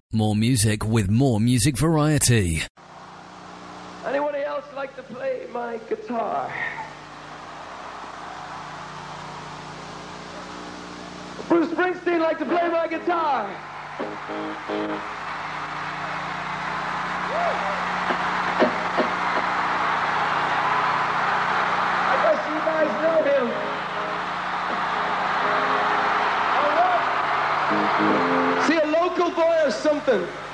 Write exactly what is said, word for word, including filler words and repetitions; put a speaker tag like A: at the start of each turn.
A: More music with more music variety.
B: Anybody else like to play my guitar? Bruce Springsteen like to play my guitar. I guess you guys know him. All right. See, a local boy or something.